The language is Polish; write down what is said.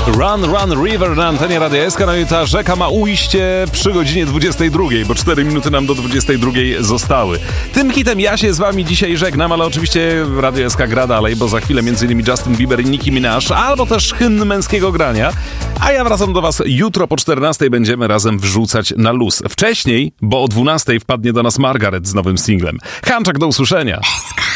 Run, Run, River na antenie Radia SK. No i ta rzeka ma ujście przy godzinie 22, bo 4 minuty nam do 22 zostały. Tym hitem ja się z wami dzisiaj żegnam, ale oczywiście Radio SK gra dalej, bo za chwilę m.in. Justin Bieber i Nicki Minaj, albo też hymn męskiego grania. A ja wracam do was jutro po 14 będziemy razem wrzucać na luz. Wcześniej, bo o 12 wpadnie do nas Margaret z nowym singlem. Hanczak, do usłyszenia. SK.